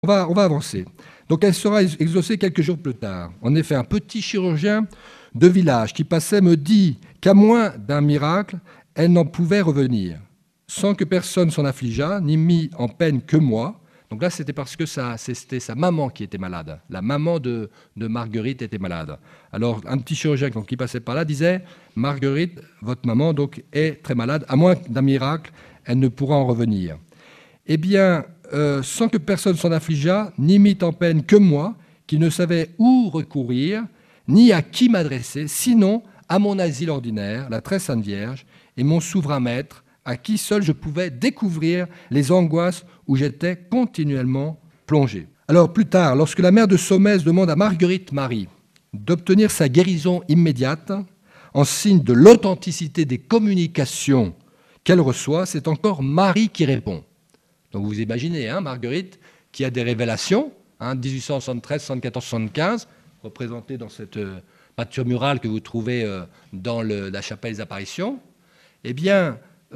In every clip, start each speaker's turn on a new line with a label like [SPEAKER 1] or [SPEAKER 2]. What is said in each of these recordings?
[SPEAKER 1] On va avancer. Donc elle sera exaucée quelques jours plus tard. En effet, un petit chirurgien de village qui passait me dit qu'à moins d'un miracle, elle n'en pouvait revenir, sans que personne s'en affligeât, ni mis en peine que moi. Donc là, c'était parce que c'était sa maman qui était malade. La maman de Marguerite était malade. Alors, un petit chirurgien qui passait par là disait « Marguerite, votre maman, donc, est très malade. À moins d'un miracle, elle ne pourra en revenir. » Eh bien, sans que personne s'en affligeât, ni mit en peine que moi, qui ne savais où recourir, ni à qui m'adresser, sinon à mon asile ordinaire, la très sainte Vierge, et mon souverain maître, à qui seul je pouvais découvrir les angoisses où j'étais continuellement plongé. Alors plus tard, lorsque la mère de Saumaise demande à Marguerite Marie d'obtenir sa guérison immédiate, en signe de l'authenticité des communications qu'elle reçoit, c'est encore Marie qui répond. Donc vous imaginez, Marguerite, qui a des révélations, 1873, 74, 75, représentées dans cette peinture murale que vous trouvez dans la chapelle des apparitions, eh bien,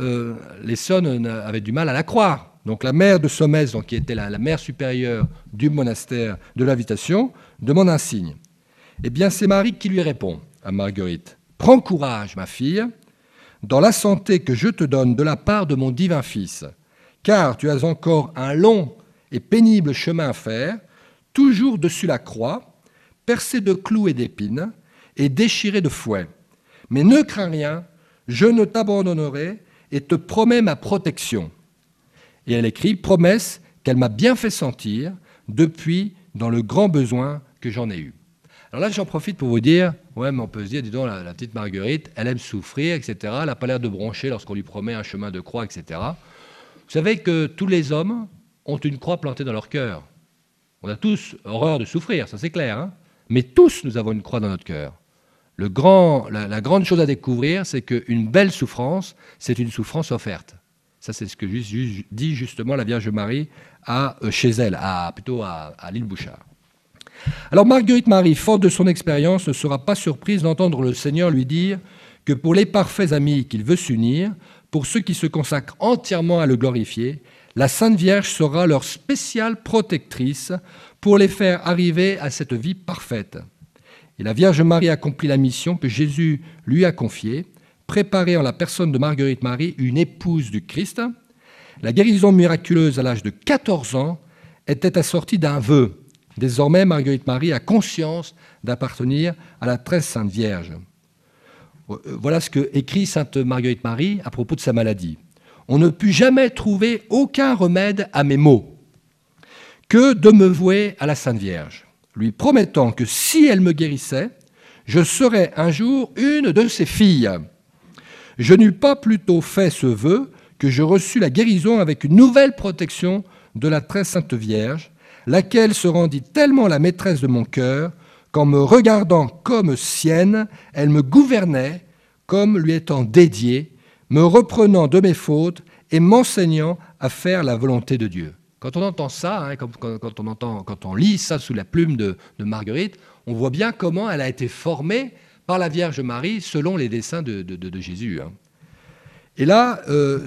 [SPEAKER 1] les sœurs avaient du mal à la croire. Donc la mère de Saumaise, donc, qui était la mère supérieure du monastère de l'Invitation, demande un signe. Eh bien, c'est Marie qui lui répond à Marguerite. « Prends courage, ma fille, dans la santé que je te donne de la part de mon divin Fils, car tu as encore un long et pénible chemin à faire, toujours dessus la croix, percé de clous et d'épines, et déchiré de fouet. Mais ne crains rien, je ne t'abandonnerai et te promets ma protection. » Et elle écrit « Promesse qu'elle m'a bien fait sentir depuis dans le grand besoin que j'en ai eu. » Alors là, j'en profite pour vous dire, ouais, mais on peut se dire, dis donc, la petite Marguerite, elle aime souffrir, etc. Elle n'a pas l'air de broncher lorsqu'on lui promet un chemin de croix, etc. Vous savez que tous les hommes ont une croix plantée dans leur cœur. On a tous horreur de souffrir, ça c'est clair, mais tous nous avons une croix dans notre cœur. La grande chose à découvrir, c'est qu'une belle souffrance, c'est une souffrance offerte. Ça, c'est ce que dit justement la Vierge Marie chez elle, plutôt à l'île Bouchard. Alors Marguerite Marie, forte de son expérience, ne sera pas surprise d'entendre le Seigneur lui dire que pour les parfaits amis qu'il veut s'unir, pour ceux qui se consacrent entièrement à le glorifier, la Sainte Vierge sera leur spéciale protectrice pour les faire arriver à cette vie parfaite. Et la Vierge Marie accomplit la mission que Jésus lui a confiée, préparer en la personne de Marguerite Marie une épouse du Christ. La guérison miraculeuse à l'âge de 14 ans était assortie d'un vœu. Désormais, Marguerite Marie a conscience d'appartenir à la très sainte Vierge. Voilà ce que écrit sainte Marguerite Marie à propos de sa maladie. « On ne put jamais trouver aucun remède à mes maux que de me vouer à la Sainte Vierge, lui promettant que si elle me guérissait, je serais un jour une de ses filles. Je n'eus pas plutôt fait ce vœu que je reçus la guérison avec une nouvelle protection de la très sainte Vierge, laquelle se rendit tellement la maîtresse de mon cœur qu'en me regardant comme sienne, elle me gouvernait comme lui étant dédiée, me reprenant de mes fautes et m'enseignant à faire la volonté de Dieu. » Quand on entend ça, quand on lit ça sous la plume de Marguerite, on voit bien comment elle a été formée par la Vierge Marie selon les desseins de Jésus. Et là,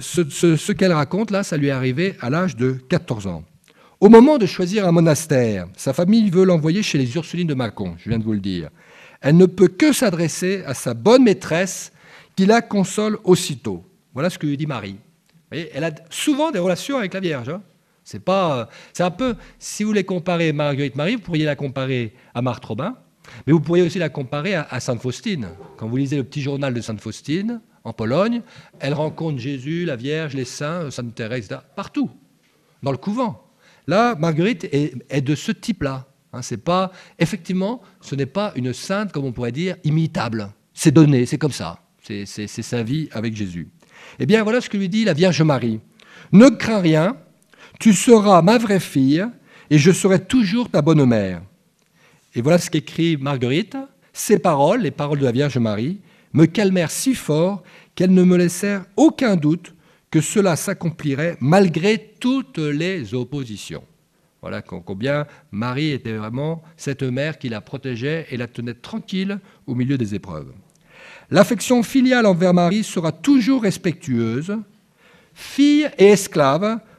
[SPEAKER 1] ce qu'elle raconte, là, ça lui est arrivé à l'âge de 14 ans. Au moment de choisir un monastère, sa famille veut l'envoyer chez les Ursulines de Mâcon, je viens de vous le dire. Elle ne peut que s'adresser à sa bonne maîtresse qui la console aussitôt. Voilà ce que lui dit Marie. Vous voyez, elle a souvent des relations avec la Vierge. C'est un peu, si vous voulez comparer Marguerite Marie, vous pourriez la comparer à Marthe Robin, mais vous pourriez aussi la comparer à Sainte Faustine. Quand vous lisez le petit journal de Sainte Faustine, en Pologne, elle rencontre Jésus, la Vierge, les saints, Sainte Thérèse, etc., partout, dans le couvent. Là, Marguerite est de ce type-là. Effectivement, ce n'est pas une sainte, comme on pourrait dire, imitable. C'est donné, c'est comme ça. C'est sa vie avec Jésus. Eh bien, voilà ce que lui dit la Vierge Marie. « Ne crains rien, tu seras ma vraie fille et je serai toujours ta bonne mère. » Et voilà ce qu'écrit Marguerite. Ces paroles, les paroles de la Vierge Marie, me calmèrent si fort qu'elles ne me laissèrent aucun doute que cela s'accomplirait malgré toutes les oppositions. Voilà combien Marie était vraiment cette mère qui la protégeait et la tenait tranquille au milieu des épreuves. L'affection filiale envers Marie sera toujours respectueuse. Fille et esclave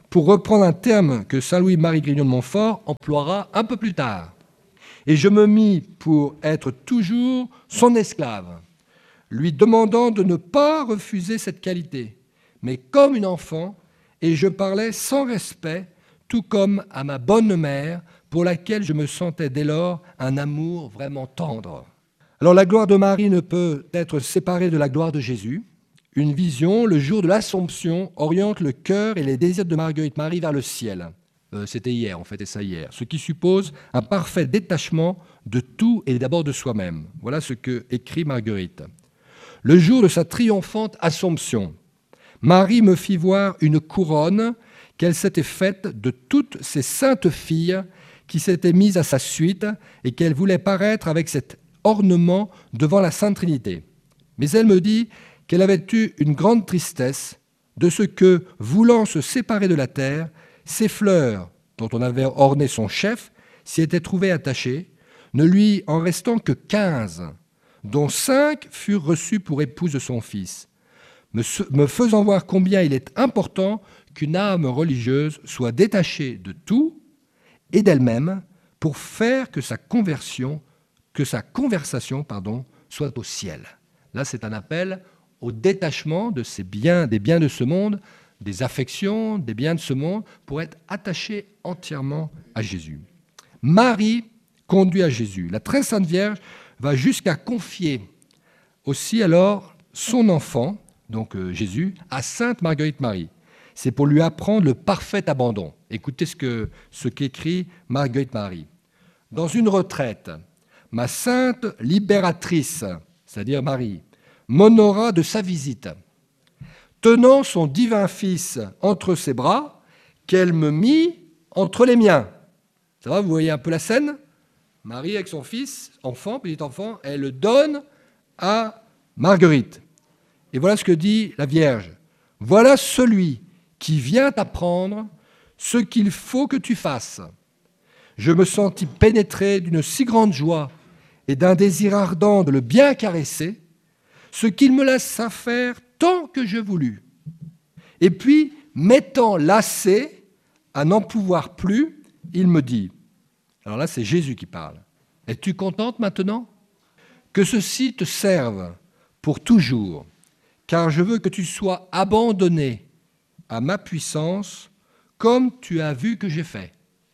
[SPEAKER 1] pour reprendre un terme que saint Louis-Marie Grignon de Montfort emploiera un peu plus tard. Et je me mis pour être toujours son esclave, lui demandant de ne pas refuser cette qualité, mais comme une enfant, et je parlais sans respect, tout comme à ma bonne mère, pour laquelle je me sentais dès lors un amour vraiment tendre. Alors la gloire de Marie ne peut être séparée de la gloire de Jésus. Une vision, le jour de l'Assomption, oriente le cœur et les désirs de Marguerite Marie vers le ciel. C'était hier, on fêtait ça hier. Ce qui suppose un parfait détachement de tout et d'abord de soi-même. Voilà ce que écrit Marguerite. Le jour de sa triomphante Assomption, Marie me fit voir une couronne qu'elle s'était faite de toutes ces saintes filles qui s'étaient mises à sa suite et qu'elle voulait paraître avec cet ornement devant la Sainte Trinité. Mais elle me dit qu'elle avait eu une grande tristesse de ce que, voulant se séparer de la terre, ces fleurs dont on avait orné son chef s'y étaient trouvées attachées, ne lui en restant que 15, dont 5 furent reçues pour épouses de son fils, me faisant voir combien il est important qu'une âme religieuse soit détachée de tout et d'elle-même pour faire que sa conversation soit au ciel. Là, c'est un appel au détachement de ces biens, des biens de ce monde, des affections, des biens de ce monde, pour être attaché entièrement à Jésus. Marie conduit à Jésus. La très sainte Vierge va jusqu'à confier aussi alors son enfant, donc Jésus, à sainte Marguerite Marie. C'est pour lui apprendre le parfait abandon. Écoutez ce qu'écrit Marguerite Marie. Dans une retraite, ma sainte libératrice, c'est-à-dire Marie, m'honora de sa visite, tenant son divin Fils entre ses bras, qu'elle me mit entre les miens. Ça va, vous voyez un peu la scène ? Marie avec son fils, petit enfant, elle le donne à Marguerite. Et voilà ce que dit la Vierge. Voilà celui qui vient t'apprendre ce qu'il faut que tu fasses. Je me sentis pénétré d'une si grande joie et d'un désir ardent de le bien caresser, ce qu'il me laissa faire tant que je voulus. Et puis, m'étant lassé, à n'en pouvoir plus, il me dit, alors là c'est Jésus qui parle, es-tu contente maintenant ? Que ceci te serve pour toujours, car je veux que tu sois abandonné à ma puissance, comme tu as vu que j'ai fait.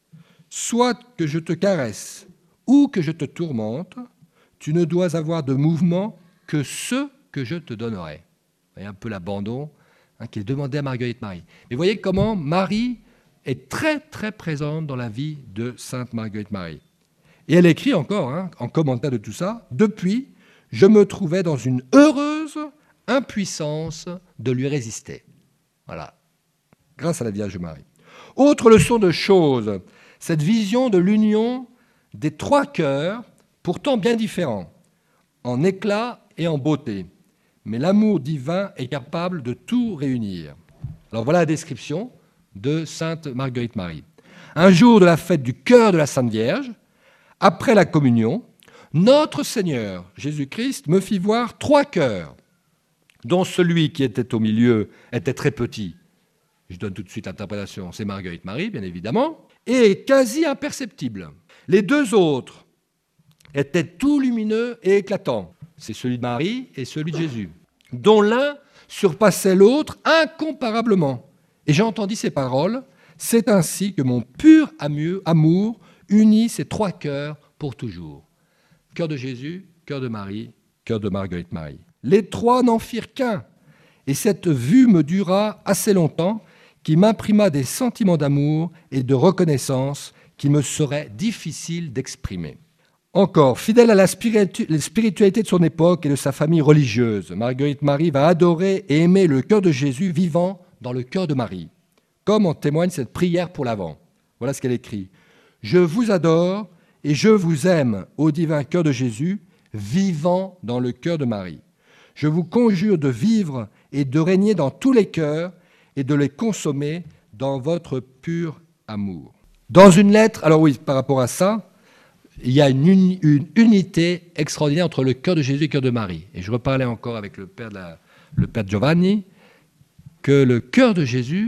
[SPEAKER 1] Soit que je te caresse ou que je te tourmente, tu ne dois avoir de mouvement que ce que je te donnerai. Vous voyez un peu l'abandon qu'il demandait à Marguerite Marie. Mais voyez comment Marie est très très présente dans la vie de sainte Marguerite Marie. Et elle écrit encore, en commentaire de tout ça, « Depuis, je me trouvais dans une heureuse impuissance de lui résister. » Voilà, grâce à la Vierge Marie. Autre leçon de choses, cette vision de l'union des trois cœurs, pourtant bien différents, en éclat et en beauté. Mais l'amour divin est capable de tout réunir. Alors voilà la description de sainte Marguerite Marie. Un jour de la fête du cœur de la Sainte Vierge, après la communion, notre Seigneur Jésus-Christ me fit voir 3 cœurs, dont celui qui était au milieu était très petit. Je donne tout de suite l'interprétation, c'est Marguerite Marie, bien évidemment, et quasi imperceptible. Les 2 autres étaient tout lumineux et éclatants. C'est celui de Marie et celui de Jésus, dont l'un surpassait l'autre incomparablement. Et j'entendis ces paroles, c'est ainsi que mon pur amour unit ces 3 cœurs pour toujours. Cœur de Jésus, cœur de Marie, cœur de Marguerite Marie. Les 3 n'en firent qu'un, et cette vue me dura assez longtemps, qui m'imprima des sentiments d'amour et de reconnaissance qui me seraient difficiles d'exprimer. Encore, fidèle à la spiritualité de son époque et de sa famille religieuse, Marguerite Marie va adorer et aimer le cœur de Jésus vivant dans le cœur de Marie, comme en témoigne cette prière pour l'Avent. Voilà ce qu'elle écrit. « Je vous adore et je vous aime, ô divin cœur de Jésus, vivant dans le cœur de Marie. Je vous conjure de vivre et de régner dans tous les cœurs et de les consommer dans votre pur amour. » Dans une lettre, alors oui, par rapport à ça, il y a une unité extraordinaire entre le cœur de Jésus et le cœur de Marie. Et je reparlais encore avec le père Giovanni, que le cœur de Jésus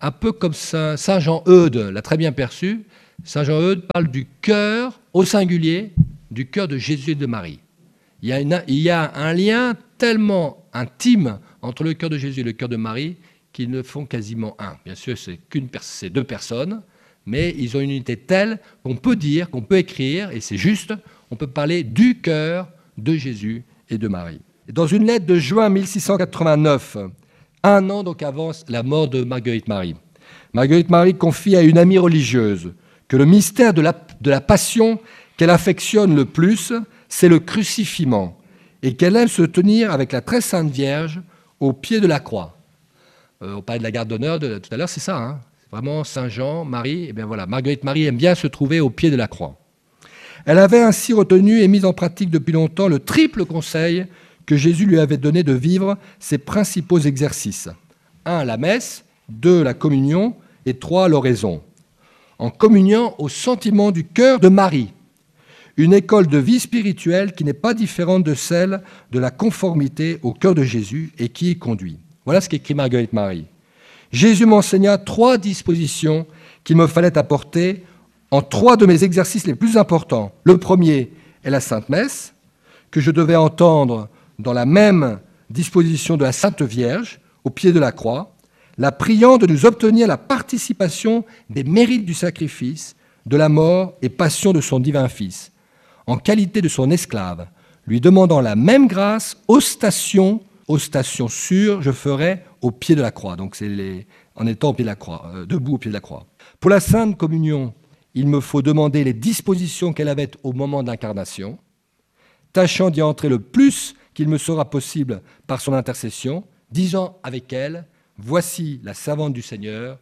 [SPEAKER 1] un peu comme Saint Jean-Eudes l'a très bien perçu. Saint Jean-Eudes parle du cœur, au singulier, du cœur de Jésus et de Marie. Il y a un lien tellement intime entre le cœur de Jésus et le cœur de Marie qu'ils ne font quasiment un. Bien sûr, c'est deux personnes, mais ils ont une unité telle qu'on peut dire, qu'on peut écrire, et c'est juste, on peut parler du cœur de Jésus et de Marie. Et dans une lettre de juin 1689, un an donc avant la mort de Marguerite Marie, Marguerite Marie confie à une amie religieuse que le mystère de la passion qu'elle affectionne le plus, c'est le crucifiement, et qu'elle aime se tenir avec la très sainte Vierge au pied de la croix. On parlait de la garde d'honneur tout à l'heure, c'est ça, hein, c'est vraiment Saint Jean, Marie, et bien voilà, Marguerite Marie aime bien se trouver au pied de la croix. Elle avait ainsi retenu et mis en pratique depuis longtemps le triple conseil que Jésus lui avait donné de vivre ses principaux exercices. 1, la messe, 2, la communion, et 3, l'oraison. En communiant au sentiment du cœur de Marie, une école de vie spirituelle qui n'est pas différente de celle de la conformité au cœur de Jésus et qui y conduit. Voilà ce qu'écrit Marguerite Marie. Jésus m'enseigna 3 dispositions qu'il me fallait apporter en 3 de mes exercices les plus importants. Le premier est la Sainte Messe, que je devais entendre dans la même disposition de la Sainte Vierge, au pied de la croix, la priant de nous obtenir la participation des mérites du sacrifice, de la mort et passion de son divin Fils, en qualité de son esclave, lui demandant la même grâce aux stations sûres, je ferai au pied de la croix. Donc c'est en étant au pied de la croix, debout au pied de la croix. Pour la Sainte Communion, il me faut demander les dispositions qu'elle avait au moment de l'incarnation, tâchant d'y entrer le plus qu'il me sera possible par son intercession, disant avec elle, voici la servante du Seigneur,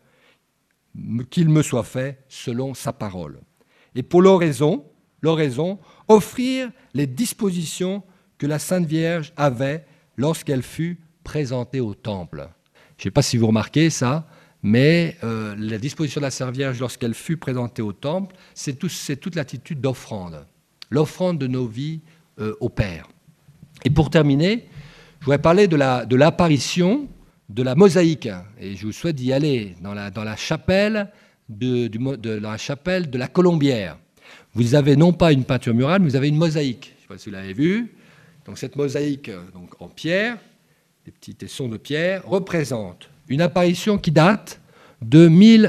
[SPEAKER 1] qu'il me soit fait selon sa parole. Et pour l'oraison, offrir les dispositions que la Sainte Vierge avait lorsqu'elle fut présentée au temple. Je ne sais pas si vous remarquez ça, mais la disposition de la Sainte Vierge lorsqu'elle fut présentée au temple, c'est toute l'attitude d'offrande, l'offrande de nos vies au Père. Et pour terminer, je voudrais parler de l'apparition de la mosaïque, et je vous souhaite d'y aller dans la chapelle de la Colombière. Vous avez non pas une peinture murale, mais vous avez une mosaïque. Je ne sais pas si vous l'avez vue. Donc cette mosaïque donc en pierre, des petits tessons de pierre, représente une apparition qui date de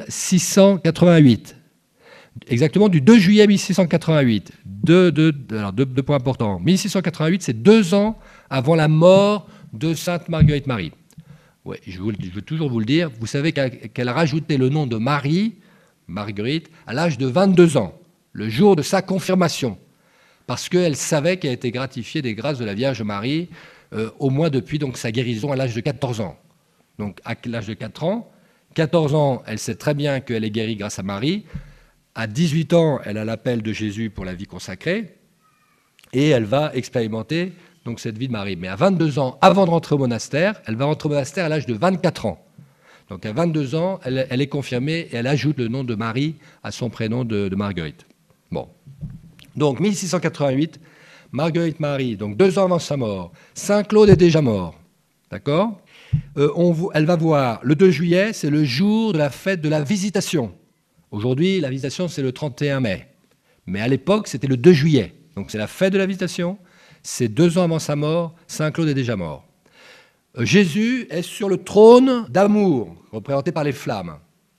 [SPEAKER 1] 1688, exactement du 2 juillet 1688. Deux points importants. 1688, c'est 2 ans avant la mort de Sainte Marguerite Marie. Ouais, je veux toujours vous le dire, vous savez qu'elle a rajouté le nom de Marie, Marguerite, à l'âge de 22 ans, le jour de sa confirmation, parce qu'elle savait qu'elle était gratifiée des grâces de la Vierge Marie, au moins depuis donc, sa guérison à l'âge de 14 ans. Donc à l'âge de 14 ans, elle sait très bien qu'elle est guérie grâce à Marie. À 18 ans, elle a l'appel de Jésus pour la vie consacrée, et elle va expérimenter donc cette vie de Marie. Mais à 22 ans, avant de rentrer au monastère, elle va rentrer au monastère à l'âge de 24 ans. Donc à 22 ans, elle est confirmée et elle ajoute le nom de Marie à son prénom de Marguerite. Bon. Donc 1688, Marguerite Marie, donc 2 ans avant sa mort. Saint Claude est déjà mort. D'accord ? Elle va voir, le 2 juillet, c'est le jour de la fête de la Visitation. Aujourd'hui, la Visitation, c'est le 31 mai. Mais à l'époque, c'était le 2 juillet. Donc c'est la fête de la Visitation. C'est 2 ans avant sa mort, Saint Claude est déjà mort. Jésus est sur le trône d'amour, représenté par les flammes.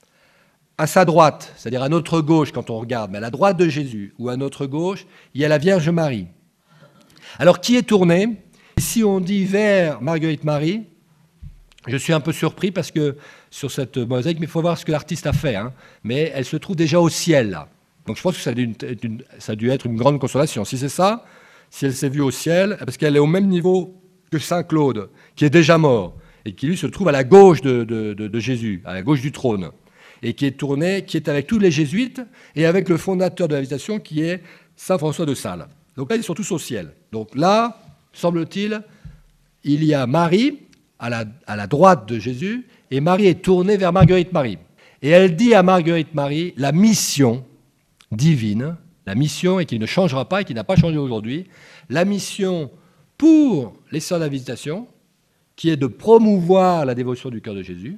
[SPEAKER 1] À sa droite, c'est-à-dire à notre gauche quand on regarde, mais à la droite de Jésus, ou à notre gauche, il y a la Vierge Marie. Alors, qui est tourné ? Si on dit vers Marguerite Marie, je suis un peu surpris parce que sur cette mosaïque, mais il faut voir ce que l'artiste a fait, hein, mais elle se trouve déjà au ciel, là. Donc je pense que ça a dû être une grande consolation. Si c'est ça, si elle s'est vue au ciel, parce qu'elle est au même niveau que Saint Claude, qui est déjà mort, et qui lui se trouve à la gauche de Jésus, à la gauche du trône, et qui est tourné, qui est avec tous les jésuites, et avec le fondateur de la Visitation, qui est Saint François de Sales. Donc là, ils sont tous au ciel. Donc là, semble-t-il, il y a Marie, à la droite de Jésus, et Marie est tournée vers Marguerite Marie. Et elle dit à Marguerite Marie la mission divine, la mission, et qui ne changera pas, et qui n'a pas changé aujourd'hui, la mission pour les sœurs de la Visitation, qui est de promouvoir la dévotion du cœur de Jésus,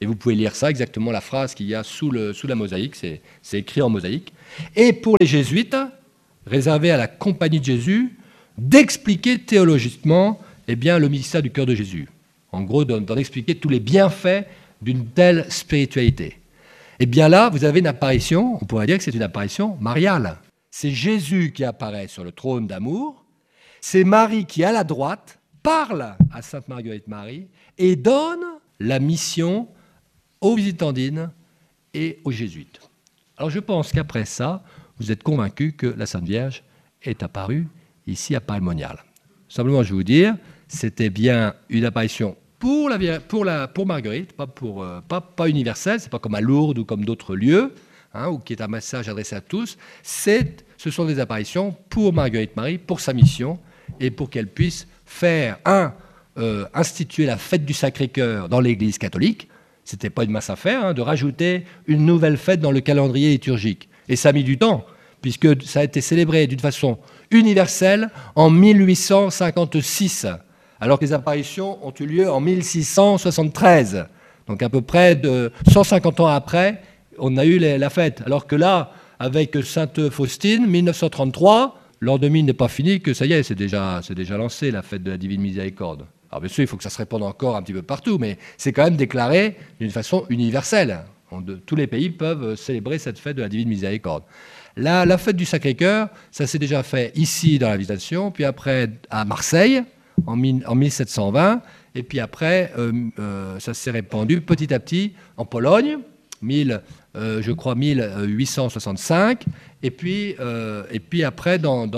[SPEAKER 1] Et vous pouvez lire ça, exactement la phrase qu'il y a sous la mosaïque, c'est écrit en mosaïque. Et pour les jésuites, réservé à la compagnie de Jésus, d'expliquer théologiquement le mystère du cœur de Jésus. En gros, d'en expliquer tous les bienfaits d'une telle spiritualité. Et bien là, vous avez une apparition, on pourrait dire que c'est une apparition mariale. C'est Jésus qui apparaît sur le trône d'amour, c'est Marie qui, à la droite, parle à Sainte Marguerite Marie et donne la mission aux visitandines et aux jésuites. Alors je pense qu'après ça, vous êtes convaincus que la Sainte Vierge est apparue ici à Paray-le-Monial. Simplement, je vais vous dire, c'était bien une apparition pour Marguerite, pas universelle, c'est pas comme à Lourdes ou comme d'autres lieux, ou qui est un message adressé à tous. Ce sont des apparitions pour Marguerite Marie, pour sa mission, et pour qu'elle puisse faire, instituer la fête du Sacré-Cœur dans l'Église catholique. C'était pas une mince affaire, de rajouter une nouvelle fête dans le calendrier liturgique. Et ça a mis du temps, puisque ça a été célébré d'une façon universelle en 1856, alors que les apparitions ont eu lieu en 1673. Donc à peu près de 150 ans après, on a eu la fête. Alors que là, avec Sainte Faustine, 1933, l'an 2000 n'est pas fini, que ça y est, c'est déjà lancé, la fête de la Divine Miséricorde. Alors bien sûr, il faut que ça se répande encore un petit peu partout, mais c'est quand même déclaré d'une façon universelle. Tous les pays peuvent célébrer cette fête de la Divine Miséricorde. La fête du Sacré-Cœur, ça s'est déjà fait ici dans la Visitation, puis après à Marseille, en 1720, et puis après, ça s'est répandu petit à petit en Pologne, je crois 1865, et puis après,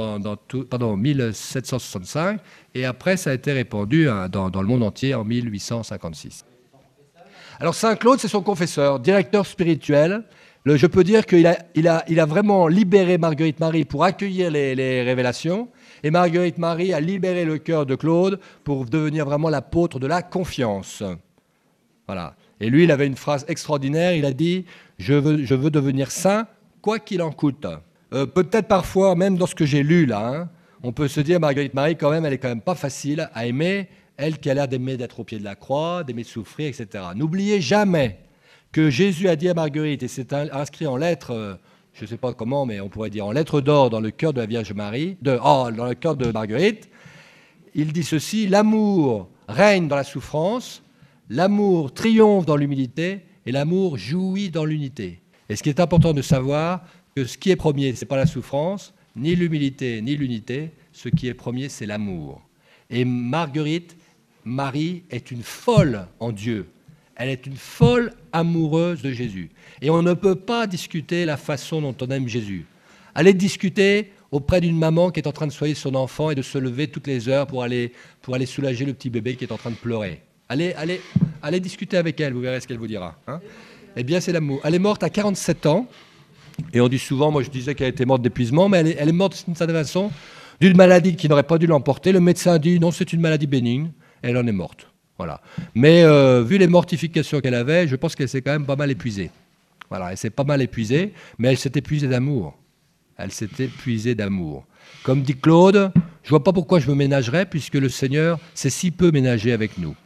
[SPEAKER 1] 1765, et après, ça a été répandu dans le monde entier en 1856. Alors Saint-Claude, c'est son confesseur, directeur spirituel. Je peux dire qu'il a vraiment libéré Marguerite Marie pour accueillir les révélations, et Marguerite Marie a libéré le cœur de Claude pour devenir vraiment l'apôtre de la confiance. Voilà. Et lui, il avait une phrase extraordinaire, il a dit « Je veux devenir saint, quoi qu'il en coûte ». Peut-être parfois, même dans ce que j'ai lu là, on peut se dire Marguerite Marie, quand même, elle est quand même pas facile à aimer, elle qui a l'air d'aimer d'être au pied de la croix, d'aimer souffrir, etc. N'oubliez jamais que Jésus a dit à Marguerite, et c'est inscrit en lettres, je ne sais pas comment, mais on pourrait dire en lettres d'or dans le cœur de la Vierge Marie, dans le cœur de Marguerite, il dit ceci, l'amour règne dans la souffrance, l'amour triomphe dans l'humilité, et l'amour jouit dans l'unité. Et ce qui est important de savoir, que ce qui est premier, ce n'est pas la souffrance, ni l'humilité, ni l'unité, ce qui est premier, c'est l'amour. Et Marguerite, Marie, est une folle en Dieu. Elle est une folle amoureuse de Jésus. Et on ne peut pas discuter la façon dont on aime Jésus. Allez discuter auprès d'une maman qui est en train de soigner son enfant et de se lever toutes les heures pour aller soulager le petit bébé qui est en train de pleurer. Allez discuter avec elle, vous verrez ce qu'elle vous dira. Eh bien, c'est l'amour. Elle est morte à 47 ans. Et on dit souvent, moi je disais qu'elle était morte d'épuisement, mais elle est morte d'une certaine façon d'une maladie qui n'aurait pas dû l'emporter. Le médecin dit non, c'est une maladie bénigne. Elle en est morte. Voilà. Mais vu les mortifications qu'elle avait, je pense qu'elle s'est quand même pas mal épuisée. Voilà, elle s'est pas mal épuisée, mais elle s'est épuisée d'amour. Elle s'est épuisée d'amour. Comme dit Claude, je vois pas pourquoi je me ménagerais, puisque le Seigneur s'est si peu ménagé avec nous.